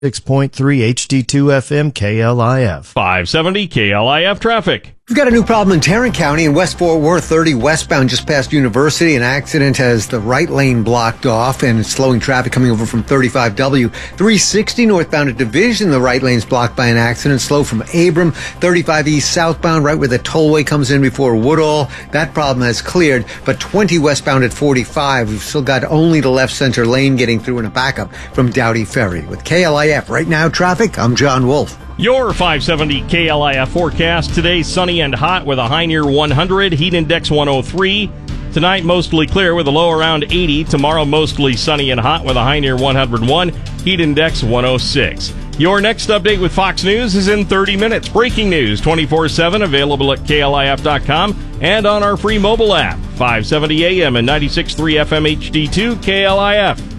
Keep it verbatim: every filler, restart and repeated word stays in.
six point three H D two F M K L I F. five seventy K L I F traffic. We've got a new problem in Tarrant County in West Fort Worth, thirty westbound just past University. An accident has the right lane blocked off and it's slowing traffic coming over from thirty-five W. three sixty northbound at Division, the right lane's blocked by an accident. Slow from Abram. thirty-five East southbound, right where the tollway comes in before Woodall. That problem has cleared, but twenty westbound at forty-five. We've still got only the left center lane getting through in a backup from Doughty Ferry. With K L I F Right Now Traffic, I'm John Wolf. Your five seventy K L I F forecast. Today, sunny and hot with a high near one hundred, heat index one oh three. Tonight, mostly clear with a low around eighty. Tomorrow, mostly sunny and hot with a high near one hundred one, heat index one oh six. Your next update with Fox News is in thirty minutes. Breaking news twenty-four seven, available at K L I F dot com and on our free mobile app. five seventy A M and ninety-six point three F M H D two K L I F.